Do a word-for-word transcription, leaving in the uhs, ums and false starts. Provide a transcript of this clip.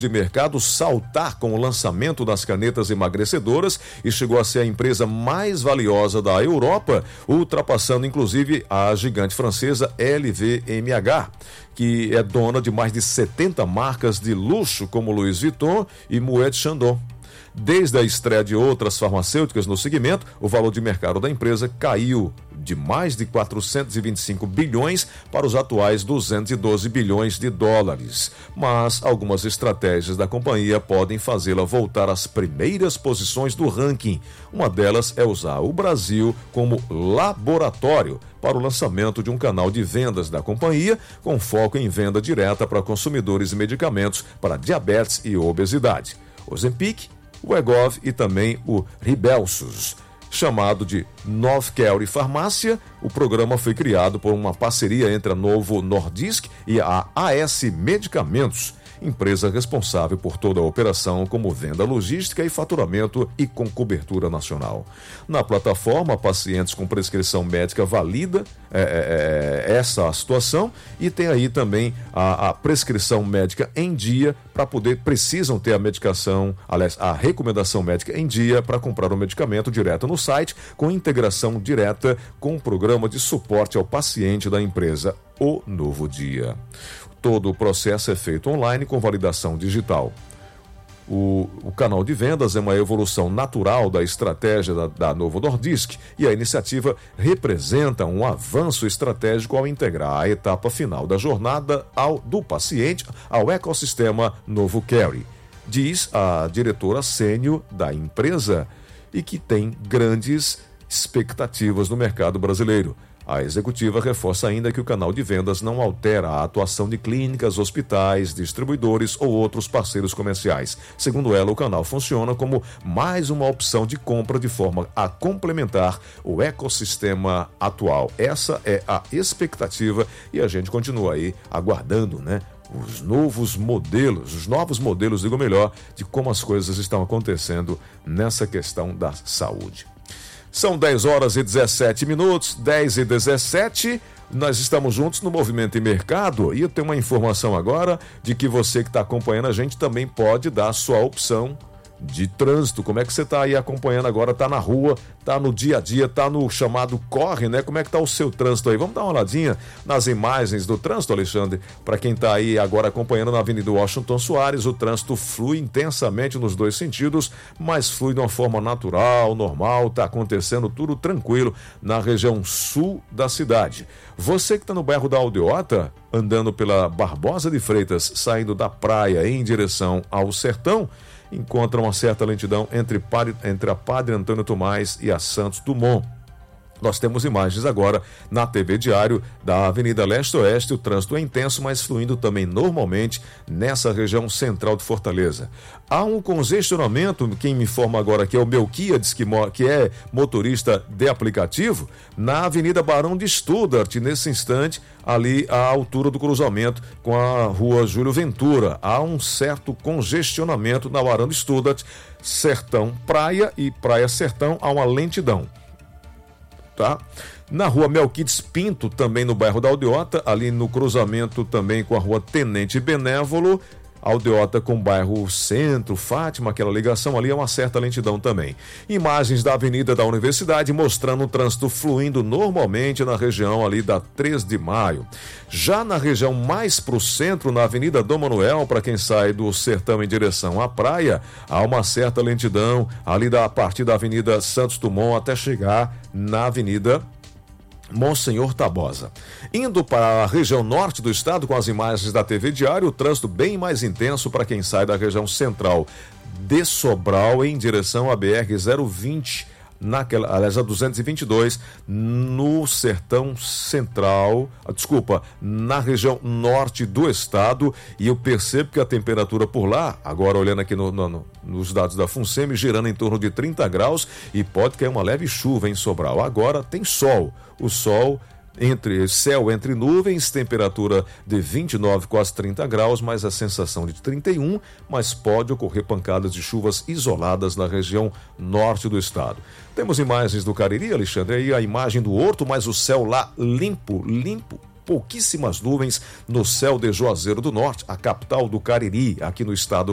de mercado saltar com o lançamento das canetas emagrecedoras e chegou a ser a empresa mais valiosa da Europa, ultrapassando inclusive a gigante francesa L V M H, que é dona de mais de setenta marcas de luxo como Louis Vuitton e Moet Chandon. Desde a estreia de outras farmacêuticas no segmento, o valor de mercado da empresa caiu de mais de quatrocentos e vinte e cinco bilhões para os atuais duzentos e doze bilhões de dólares. Mas algumas estratégias da companhia podem fazê-la voltar às primeiras posições do ranking. Uma delas é usar o Brasil como laboratório para o lançamento de um canal de vendas da companhia, com foco em venda direta para consumidores e medicamentos para diabetes e obesidade. O Ozempic, o Wegovy e também o Rybelsus. Chamado de Novecare Farmácia, o programa foi criado por uma parceria entre a Novo Nordisk e a A S Medicamentos, empresa responsável por toda a operação como venda logística e faturamento e com cobertura nacional. Na plataforma, pacientes com prescrição médica valida é, é, essa situação e tem aí também a, a prescrição médica em dia para poder, precisam ter a medicação, aliás, a recomendação médica em dia para comprar o medicamento direto no site, com integração direta com o programa de suporte ao paciente da empresa, o Novo Dia. Todo o processo é feito online com validação digital. O, o canal de vendas é uma evolução natural da estratégia da, da Novo Nordisk e a iniciativa representa um avanço estratégico ao integrar a etapa final da jornada ao, do paciente ao ecossistema Novecare, diz a diretora sênior da empresa e que tem grandes expectativas no mercado brasileiro. A executiva reforça ainda que o canal de vendas não altera a atuação de clínicas, hospitais, distribuidores ou outros parceiros comerciais. Segundo ela, o canal funciona como mais uma opção de compra de forma a complementar o ecossistema atual. Essa é a expectativa e a gente continua aí aguardando, né? Os novos modelos, os novos modelos, digo melhor, de como as coisas estão acontecendo nessa questão da saúde. São dez horas e dezessete minutos, dez e dezessete, nós estamos juntos no Movimento e Mercado e eu tenho uma informação agora de que você que está acompanhando a gente também pode dar a sua opção de trânsito. Como é que você está aí acompanhando agora? Está na rua, está no dia a dia, está no chamado corre, né? Como é que está o seu trânsito aí? Vamos dar uma olhadinha nas imagens do trânsito, Alexandre? Para quem está aí agora acompanhando na Avenida Washington Soares, o trânsito flui intensamente nos dois sentidos, mas flui de uma forma natural, normal, está acontecendo tudo tranquilo na região sul da cidade. Você que está no bairro da Aldeota, andando pela Barbosa de Freitas, saindo da praia em direção ao Sertão, encontra uma certa lentidão entre, entre a Padre Antônio Tomás e a Santos Dumont. Nós temos imagens agora na T V Diário da Avenida Leste-Oeste. O trânsito é intenso, mas fluindo também normalmente nessa região central de Fortaleza. Há um congestionamento, quem me informa agora que é o Melquiades, que, que é motorista de aplicativo, na Avenida Barão de Studart, nesse instante, ali à altura do cruzamento com a Rua Júlio Ventura. Há um certo congestionamento na Barão de Studart, Sertão Praia e Praia Sertão, há uma lentidão. Tá? Na rua Melquides Pinto, também no bairro da Aldeota, ali no cruzamento também com a rua Tenente Benévolo, Aldeota com o bairro Centro, Fátima, aquela ligação ali é uma certa lentidão também. Imagens da Avenida da Universidade mostrando o trânsito fluindo normalmente na região ali da três de maio. Já na região mais para o centro, na Avenida Dom Manuel, para quem sai do Sertão em direção à praia, há uma certa lentidão ali da, a partir da Avenida Santos Dumont até chegar na Avenida Monsenhor Tabosa. Indo para a região norte do estado, com as imagens da T V Diário, o trânsito bem mais intenso para quem sai da região central de Sobral em direção à B R zero vinte, naquela, aliás, a duzentos e vinte e dois, no Sertão Central, desculpa, na região norte do estado, e eu percebo que a temperatura por lá, agora olhando aqui no, no, nos dados da FUNSEMI, girando em torno de trinta graus, e pode cair uma leve chuva em Sobral. Agora tem sol, o sol entre céu entre nuvens, temperatura de vinte e nove, quase trinta graus, mas a sensação de trinta e um, mas pode ocorrer pancadas de chuvas isoladas na região norte do estado. Temos imagens do Cariri, Alexandre, aí a imagem do Horto, mas o céu lá limpo, limpo, pouquíssimas nuvens no céu de Juazeiro do Norte, a capital do Cariri, aqui no estado